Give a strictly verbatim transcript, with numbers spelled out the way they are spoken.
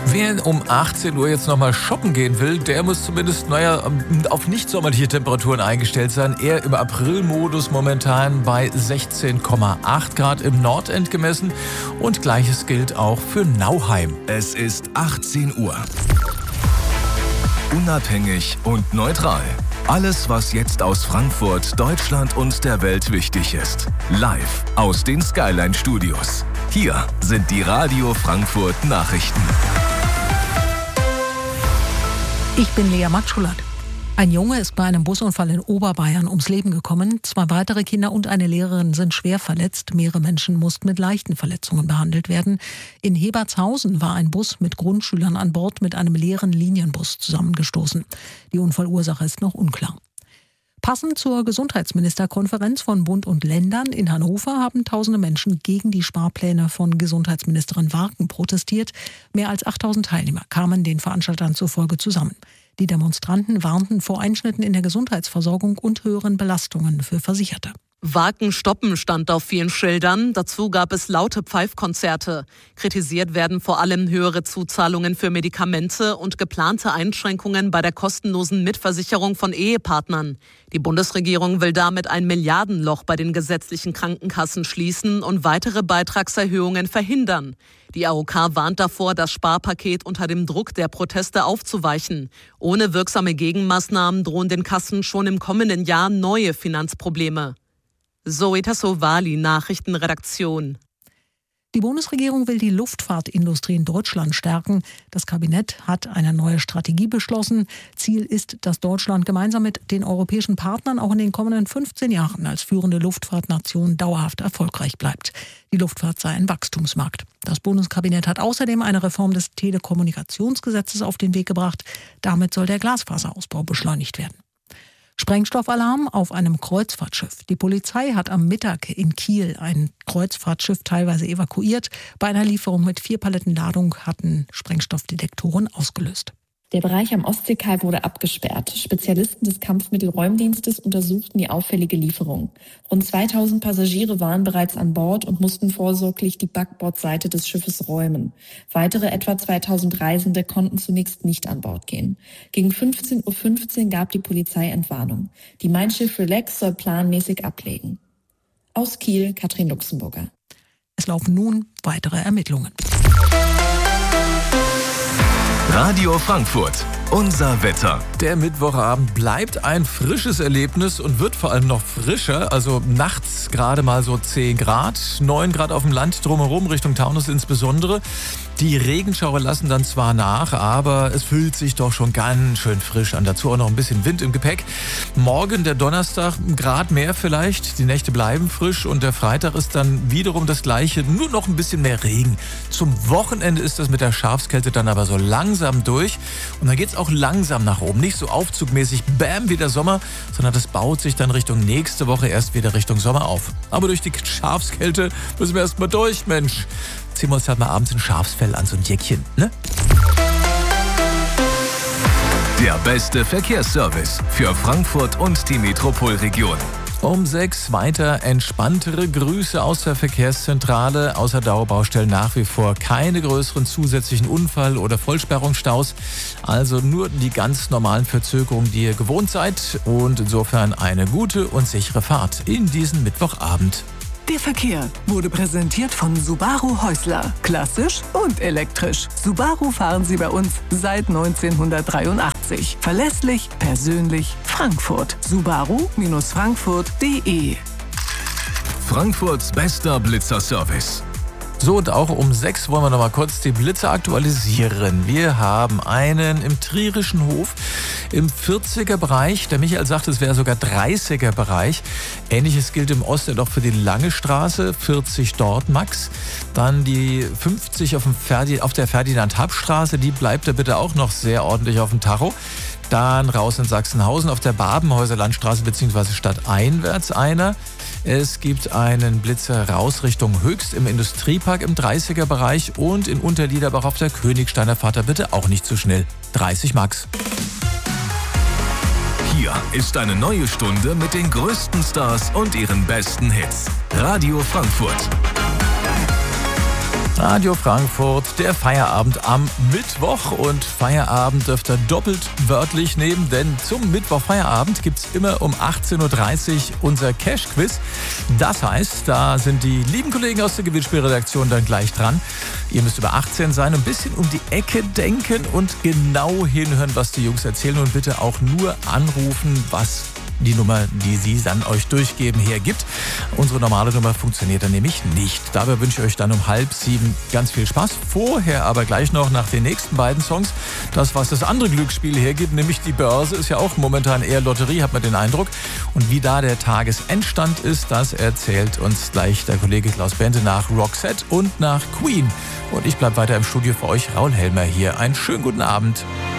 Wer um achtzehn Uhr jetzt nochmal shoppen gehen will, der muss zumindest, naja, auf nicht sommerliche Temperaturen eingestellt sein. Eher im Aprilmodus momentan bei sechzehn Komma acht Grad im Nordend gemessen. Und Gleiches gilt auch für Nauheim. Es ist achtzehn Uhr. Unabhängig und neutral. Alles, was jetzt aus Frankfurt, Deutschland und der Welt wichtig ist. Live aus den Skyline Studios. Hier sind die Radio Frankfurt Nachrichten. Ich bin Lea Matschulat. Ein Junge ist bei einem Busunfall in Oberbayern ums Leben gekommen. Zwei weitere Kinder und eine Lehrerin sind schwer verletzt. Mehrere Menschen mussten mit leichten Verletzungen behandelt werden. In Hebertshausen war ein Bus mit Grundschülern an Bord mit einem leeren Linienbus zusammengestoßen. Die Unfallursache ist noch unklar. Passend zur Gesundheitsministerkonferenz von Bund und Ländern in Hannover haben tausende Menschen gegen die Sparpläne von Gesundheitsministerin Warken protestiert. Mehr als achttausend Teilnehmer kamen den Veranstaltern zufolge zusammen. Die Demonstranten warnten vor Einschnitten in der Gesundheitsversorgung und höheren Belastungen für Versicherte. Warken stoppen stand auf vielen Schildern. Dazu gab es laute Pfeifkonzerte. Kritisiert werden vor allem höhere Zuzahlungen für Medikamente und geplante Einschränkungen bei der kostenlosen Mitversicherung von Ehepartnern. Die Bundesregierung will damit ein Milliardenloch bei den gesetzlichen Krankenkassen schließen und weitere Beitragserhöhungen verhindern. Die A O K warnt davor, das Sparpaket unter dem Druck der Proteste aufzuweichen. Ohne wirksame Gegenmaßnahmen drohen den Kassen schon im kommenden Jahr neue Finanzprobleme. Zoe Tassovali, Nachrichtenredaktion. Die Bundesregierung will die Luftfahrtindustrie in Deutschland stärken. Das Kabinett hat eine neue Strategie beschlossen. Ziel ist, dass Deutschland gemeinsam mit den europäischen Partnern auch in den kommenden fünfzehn Jahren als führende Luftfahrtnation dauerhaft erfolgreich bleibt. Die Luftfahrt sei ein Wachstumsmarkt. Das Bundeskabinett hat außerdem eine Reform des Telekommunikationsgesetzes auf den Weg gebracht. Damit soll der Glasfaserausbau beschleunigt werden. Sprengstoffalarm auf einem Kreuzfahrtschiff. Die Polizei hat am Mittag in Kiel ein Kreuzfahrtschiff teilweise evakuiert. Bei einer Lieferung mit vier Paletten Ladung hatten Sprengstoffdetektoren ausgelöst. Der Bereich am Ostseekai wurde abgesperrt. Spezialisten des Kampfmittelräumdienstes untersuchten die auffällige Lieferung. Rund zweitausend Passagiere waren bereits an Bord und mussten vorsorglich die Backbordseite des Schiffes räumen. Weitere etwa zweitausend Reisende konnten zunächst nicht an Bord gehen. Gegen fünfzehn Uhr fünfzehn gab die Polizei Entwarnung. Die Mein Schiff Relax soll planmäßig ablegen. Aus Kiel, Katrin Luxemburger. Es laufen nun weitere Ermittlungen. Radio Frankfurt, unser Wetter. Der Mittwochabend bleibt ein frisches Erlebnis und wird vor allem noch frischer. Also nachts gerade mal so zehn Grad, neun Grad auf dem Land drumherum, Richtung Taunus insbesondere. Die Regenschauer lassen dann zwar nach, aber es fühlt sich doch schon ganz schön frisch an. Dazu auch noch ein bisschen Wind im Gepäck. Morgen, der Donnerstag, ein Grad mehr vielleicht. Die Nächte bleiben frisch und der Freitag ist dann wiederum das Gleiche, nur noch ein bisschen mehr Regen. Zum Wochenende ist das mit der Schafskälte dann aber so langsam durch. Und dann geht's auch langsam nach oben. Nicht so aufzugmäßig, bam, wie der Sommer, sondern das baut sich dann Richtung nächste Woche erst wieder Richtung Sommer auf. Aber durch die Schafskälte müssen wir erst mal durch, Mensch. Ziehen wir uns halt mal abends ein Schafsfell an, so ein Jäckchen, ne? Der beste Verkehrsservice für Frankfurt und die Metropolregion. Um sechs weiter entspanntere Grüße aus der Verkehrszentrale. Außer Dauerbaustellen nach wie vor keine größeren zusätzlichen Unfall- oder Vollsperrungsstaus. Also nur die ganz normalen Verzögerungen, die ihr gewohnt seid. Und insofern eine gute und sichere Fahrt in diesen Mittwochabend. Der Verkehr wurde präsentiert von Subaru Häusler. Klassisch und elektrisch. Subaru fahren Sie bei uns seit neunzehnhundertdreiundachtzig. Verlässlich, persönlich, Frankfurt. Subaru Frankfurt punkt de. Frankfurts bester Blitzerservice. So, und auch um sechs wollen wir noch mal kurz die Blitze aktualisieren. Wir haben einen im Trierischen Hof im vierziger Bereich. Der Michael sagt, es wäre sogar dreißiger Bereich. Ähnliches gilt im Osten auch für die Lange Straße, vierzig dort max. Dann die fünfzig auf, dem Ferdi- auf der Ferdinand-Happ-Straße, die bleibt da bitte auch noch sehr ordentlich auf dem Tacho. Dann raus in Sachsenhausen auf der Babenhäuser Landstraße bzw. stadteinwärts einer. Es gibt einen Blitzer raus Richtung Höchst im Industriepark im dreißiger Bereich und in Unterliederbach auf der Königsteiner Fahrt bitte auch nicht zu schnell. dreißig max. Hier ist eine neue Stunde mit den größten Stars und ihren besten Hits. Radio Frankfurt. Radio Frankfurt, der Feierabend am Mittwoch. Und Feierabend dürft ihr doppelt wörtlich nehmen, denn zum Mittwoch-Feierabend gibt es immer um achtzehn Uhr dreißig unser Cash-Quiz. Das heißt, da sind die lieben Kollegen aus der Gewinnspielredaktion dann gleich dran. Ihr müsst über achtzehn sein, ein bisschen um die Ecke denken und genau hinhören, was die Jungs erzählen. Und bitte auch nur anrufen, was die Nummer, die sie dann euch durchgeben, hergibt. Unsere normale Nummer funktioniert dann nämlich nicht. Dabei wünsche ich euch dann um halb sieben ganz viel Spaß. Vorher aber gleich noch nach den nächsten beiden Songs das, was das andere Glücksspiel hergibt, nämlich die Börse. Ist ja auch momentan eher Lotterie, hat man den Eindruck. Und wie da der Tagesendstand ist, das erzählt uns gleich der Kollege Klaus Bente nach Roxette und nach Queen. Und ich bleibe weiter im Studio für euch, Raul Helmer hier. Einen schönen guten Abend.